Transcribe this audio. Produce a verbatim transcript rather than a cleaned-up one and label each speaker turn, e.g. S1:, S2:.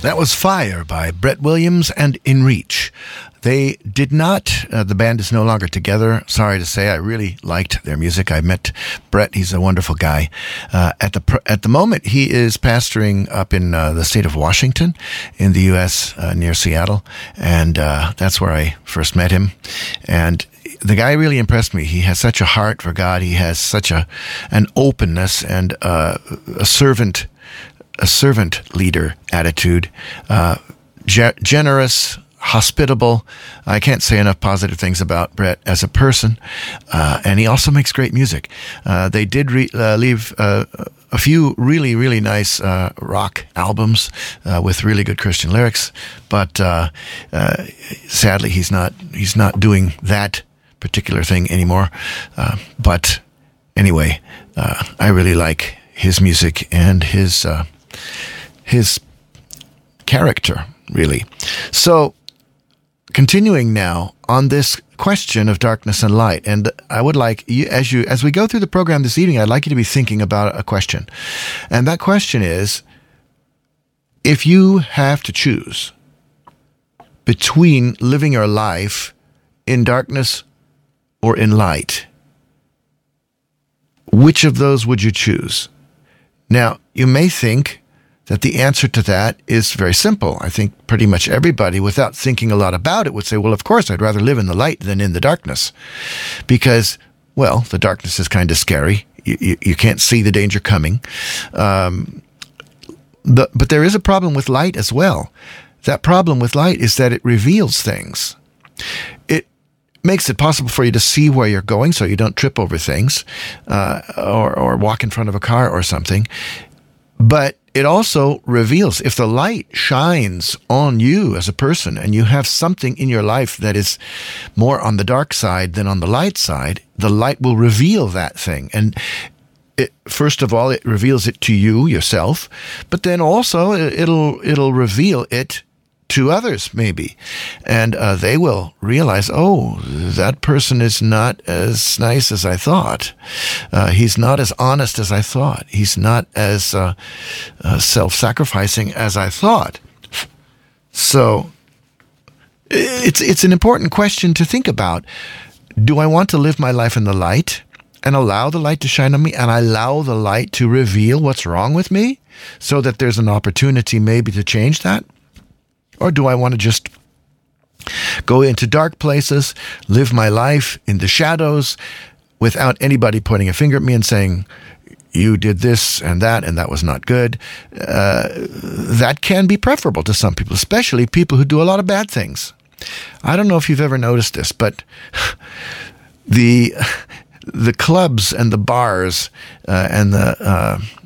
S1: That was Fire by Brett Williams and In Reach. They did not, uh, the band is no longer together. Sorry to say, I really liked their music. I met Brett. He's a wonderful guy. Uh, at the pr- at the moment, he is pastoring up in uh, the state of Washington in the U S uh, near Seattle. And uh, that's where I first met him. And the guy really impressed me. He has such a heart for God. He has such a an openness and uh, a servant a servant leader attitude, uh, ge- generous, hospitable. I can't say enough positive things about Brett as a person. Uh, and he also makes great music. Uh, they did re- uh, leave uh, a few really, really nice uh, rock albums uh, with really good Christian lyrics. But uh, uh, sadly, he's not he's not doing that particular thing anymore. Uh, but anyway, uh, I really like his music and his uh, his character, really. So, continuing now on this question of darkness and light, and I would like you, as you as we go through the program this evening, I'd like you to be thinking about a question, and that question is: if you have to choose between living your life in darkness or in light, which of those would you choose? Now, you may think that the answer to that is very simple. I think pretty much everybody, without thinking a lot about it, would say, well, of course, I'd rather live in the light than in the darkness. Because, well, the darkness is kind of scary. You, you, you can't see the danger coming. Um, the, but there is a problem with light as well. That problem with light is that it reveals things. It makes it possible for you to see where you're going so you don't trip over things uh, or, or walk in front of a car or something. But it also reveals, if the light shines on you as a person and you have something in your life that is more on the dark side than on the light side, the light will reveal that thing. And it, first of all, it reveals it to you, yourself, but then also it'll it'll reveal it to others, maybe. And uh, they will realize, oh, that person is not as nice as I thought. Uh, he's not as honest as I thought. He's not as uh, uh, self-sacrificing as I thought. So it's it's an important question to think about. Do I want to live my life in the light and allow the light to shine on me and allow the light to reveal what's wrong with me so that there's an opportunity maybe to change that? Or do I want to just go into dark places, live my life in the shadows without anybody pointing a finger at me and saying, you did this and that, and that was not good? Uh, that can be preferable to some people, especially people who do a lot of bad things. I don't know if you've ever noticed this, but the the clubs and the bars uh, and the uh,